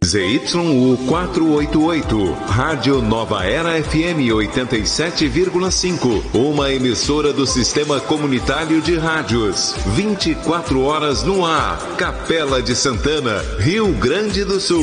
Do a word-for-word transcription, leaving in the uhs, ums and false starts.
Z Y U quatrocentos e oitenta e oito, Rádio Nova Era F M oitenta e sete vírgula cinco, uma emissora do Sistema Comunitário de Rádios. vinte e quatro horas no ar, Capela de Santana, Rio Grande do Sul.